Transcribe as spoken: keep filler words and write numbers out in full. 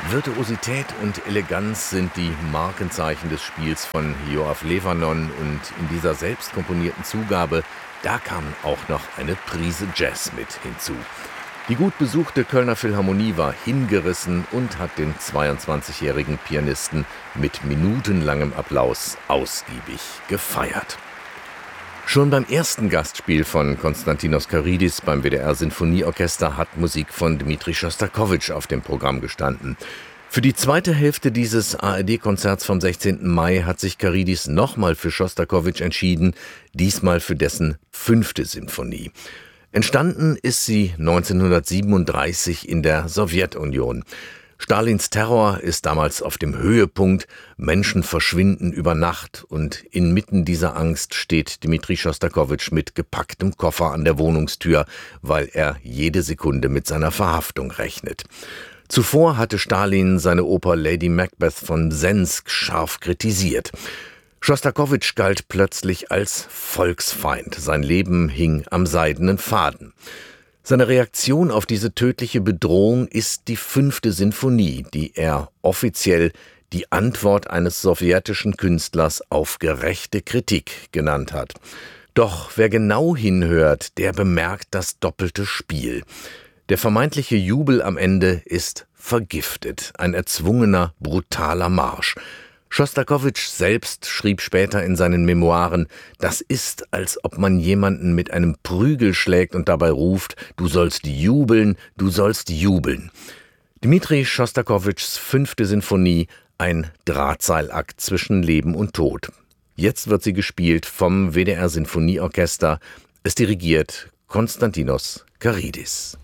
Virtuosität und Eleganz sind die Markenzeichen des Spiels von Yoav Levanon, und in dieser selbst komponierten Zugabe, da kam auch noch eine Prise Jazz mit hinzu. Die gut besuchte Kölner Philharmonie war hingerissen und hat den zweiundzwanzigjährigen Pianisten mit minutenlangem Applaus ausgiebig gefeiert. Schon beim ersten Gastspiel von Konstantinos Karidis beim W D R-Sinfonieorchester hat Musik von Dmitri Schostakowitsch auf dem Programm gestanden. Für die zweite Hälfte dieses A R D-Konzerts vom sechzehnten Mai hat sich Karidis nochmal für Schostakowitsch entschieden, diesmal für dessen fünfte Sinfonie. Entstanden ist sie neunzehnhundertsiebenunddreißig in der Sowjetunion. Stalins Terror ist damals auf dem Höhepunkt, Menschen verschwinden über Nacht, und inmitten dieser Angst steht Dmitri Schostakowitsch mit gepacktem Koffer an der Wohnungstür, weil er jede Sekunde mit seiner Verhaftung rechnet. Zuvor hatte Stalin seine Oper Lady Macbeth von Sensk scharf kritisiert. Schostakowitsch galt plötzlich als Volksfeind, sein Leben hing am seidenen Faden. Seine Reaktion auf diese tödliche Bedrohung ist die fünfte Sinfonie, die er offiziell die Antwort eines sowjetischen Künstlers auf gerechte Kritik genannt hat. Doch wer genau hinhört, der bemerkt das doppelte Spiel. Der vermeintliche Jubel am Ende ist vergiftet, ein erzwungener, brutaler Marsch. Schostakowitsch selbst schrieb später in seinen Memoiren, das ist, als ob man jemanden mit einem Prügel schlägt und dabei ruft, du sollst jubeln, du sollst jubeln. Dmitri Schostakowitschs fünfte Sinfonie, ein Drahtseilakt zwischen Leben und Tod. Jetzt wird sie gespielt vom W D R-Sinfonieorchester. Es dirigiert Konstantinos Karidis.